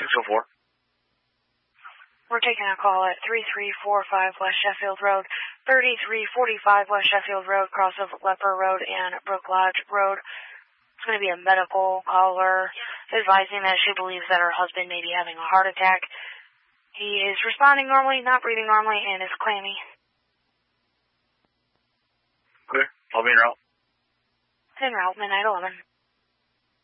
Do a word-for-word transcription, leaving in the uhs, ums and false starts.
six oh four. We're taking a call at three three four five West Sheffield Road, thirty-three forty-five West Sheffield Road, cross of Leper Road and Brook Lodge Road. It's going to be a medical caller advising that she believes that her husband may be having a heart attack. He is responding normally, not breathing normally, and is clammy. Okay, I'll be en route. En route, midnight eleven.